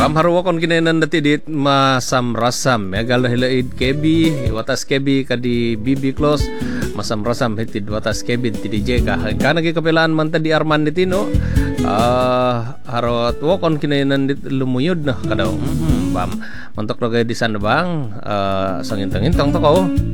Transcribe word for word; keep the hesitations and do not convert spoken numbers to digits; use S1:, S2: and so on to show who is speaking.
S1: Bam harwakon kinainan dati dit masam rasam ya galah hilaid kebi watas kebi kadi bibi close masam rasam hitid watas kebi ti D J ka kana gi kapelaan man di Arman ditino ah harot wakon kinainan dit lumuyod na kadaw mm, bam montok rogay di sana bang uh, sangintang-intang to ko